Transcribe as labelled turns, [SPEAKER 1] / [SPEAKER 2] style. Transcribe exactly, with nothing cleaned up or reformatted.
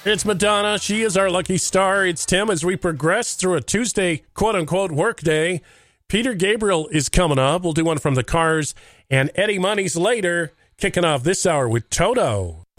[SPEAKER 1] It's Madonna. She is our lucky star. It's Tim as we progress through a Tuesday, quote-unquote, work day. Peter Gabriel is coming up. We'll do one from the Cars. And Eddie Money's later, kicking off this hour with Toto.